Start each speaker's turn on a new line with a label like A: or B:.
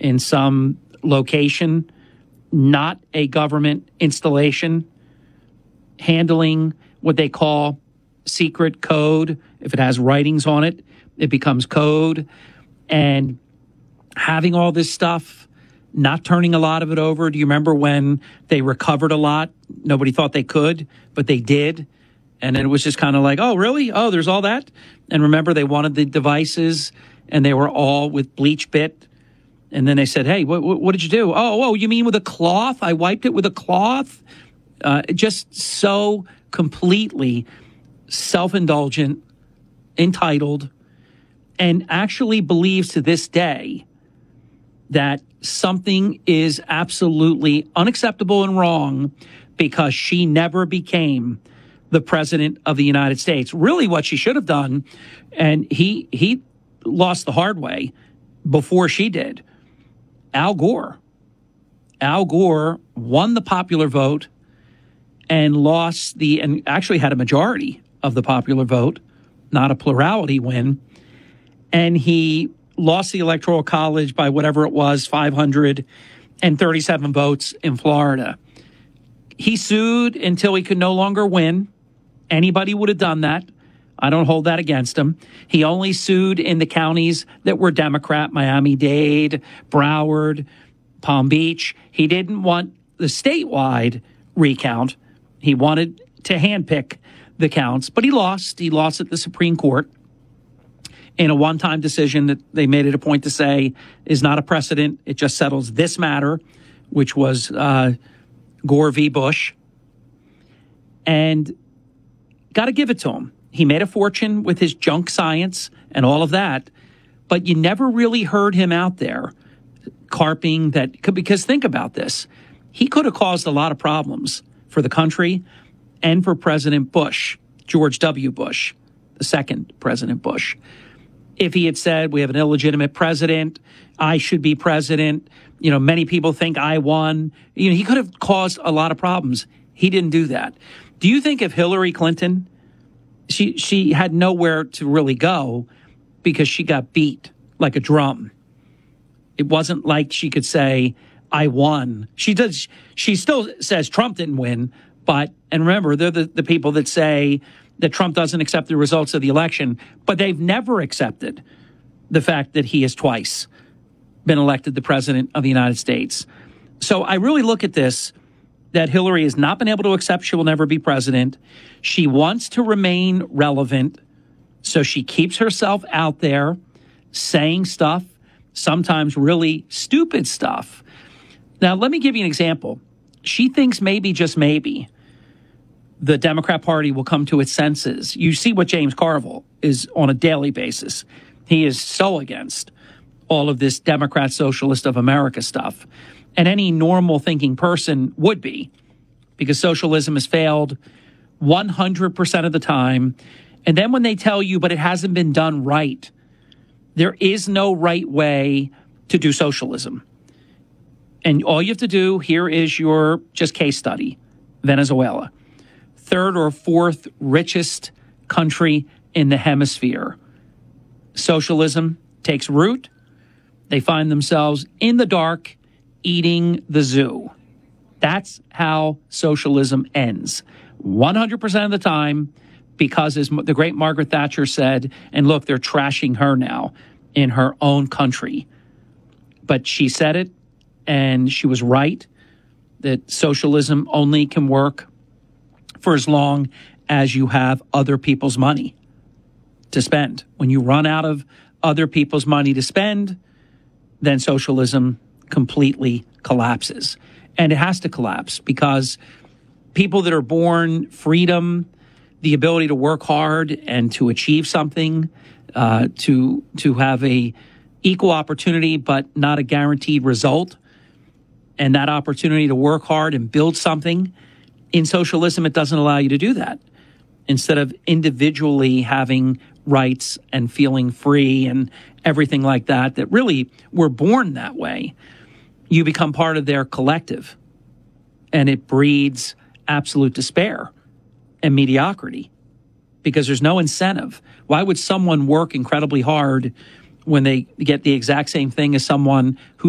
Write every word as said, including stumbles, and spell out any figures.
A: in some location, not a government installation, handling what they call secret code. If it has writings on it, it becomes code. And having all this stuff, not turning a lot of it over. Do you remember when they recovered a lot? Nobody thought they could, but they did. And then it was just kind of like, oh, really? Oh, there's all that? And remember, they wanted the devices, and they were all with bleach bit. And then they said, hey, what, what, what did you do? Oh, oh, you mean with a cloth? I wiped it with a cloth? Uh, just so completely self-indulgent, entitled, and actually believes to this day that something is absolutely unacceptable and wrong because she never became the president of the United States. Really what she should have done, and he he lost the hard way before she did. Al Gore. Al Gore won the popular vote and lost the, and actually had a majority of the popular vote, not a plurality win. And he lost the Electoral College by whatever it was, five hundred thirty-seven votes in Florida. He sued until he could no longer win. Anybody would have done that. I don't hold that against him. He only sued in the counties that were Democrat, Miami-Dade, Broward, Palm Beach. He didn't want the statewide recount. He wanted to handpick the counts, but he lost. He lost at the Supreme Court in a one-time decision that they made it a point to say is not a precedent. It just settles this matter, which was uh, Gore v. Bush. And got to give it to him. He made a fortune with his junk science and all of that, but you never really heard him out there carping that, because think about this. He could have caused a lot of problems for the country and for President Bush, George W. Bush, the second President Bush. If he had said, we have an illegitimate president, I should be president, you know, many people think I won, you know, he could have caused a lot of problems. He didn't do that. Do you think if Hillary Clinton, she she had nowhere to really go because she got beat like a drum? It wasn't like she could say, I won. She does. She still says Trump didn't win. But, and remember, they're the, the people that say that Trump doesn't accept the results of the election, but they've never accepted the fact that he has twice been elected the president of the United States. So I really look at this, that Hillary has not been able to accept she will never be president. She wants to remain relevant, so she keeps herself out there saying stuff, sometimes really stupid stuff. Now, let me give you an example. She thinks maybe, just maybe, the Democrat Party will come to its senses. You see what James Carville is on a daily basis. He is so against all of this Democrat Socialist of America stuff. And any normal thinking person would be, because socialism has failed one hundred percent of the time. And then when they tell you, but it hasn't been done right, there is no right way to do socialism. And all you have to do, here is your just case study, Venezuela. Third or fourth richest country in the hemisphere. Socialism takes root. They find themselves in the dark eating the zoo. That's how socialism ends. one hundred percent of the time, because as the great Margaret Thatcher said, and look, they're trashing her now in her own country. But she said it, and she was right, that socialism only can work for as long as you have other people's money to spend. When you run out of other people's money to spend, then socialism completely collapses. And it has to collapse because people that are born freedom, the ability to work hard and to achieve something, uh, to to have a equal opportunity but not a guaranteed result, and that opportunity to work hard and build something, in socialism it doesn't allow you to do that. Instead of individually having rights and feeling free and everything like that, that really were born that way, you become part of their collective. And it breeds absolute despair and mediocrity because there's no incentive. Why would someone work incredibly hard when they get the exact same thing as someone who